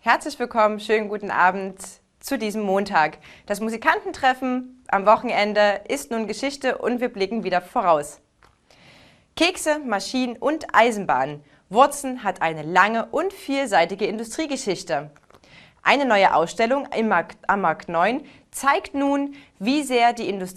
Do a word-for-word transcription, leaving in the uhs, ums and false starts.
Herzlich willkommen, schönen guten Abend zu diesem Montag. Das Musikantentreffen am Wochenende ist nun Geschichte und wir blicken wieder voraus. Kekse, Maschinen und Eisenbahnen. Wurzen hat eine lange und vielseitige Industriegeschichte. Eine neue Ausstellung im Markt, am Markt neun zeigt nun, wie sehr die Industrie